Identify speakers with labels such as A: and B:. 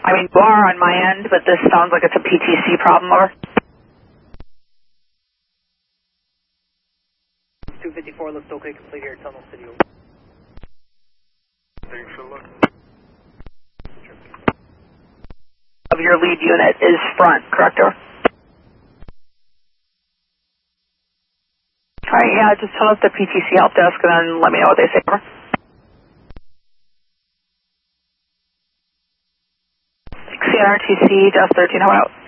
A: I mean, you are on my end, but this sounds like it's a PTC problem, over.
B: 254, looks okay, complete here, Tunnel City.
C: Thanks for looking.
A: Of your lead unit is front, correct, over? Alright, yeah, just tell us the PTC help desk and then let me know what they say, over. CNRTC, Desk 13, how out?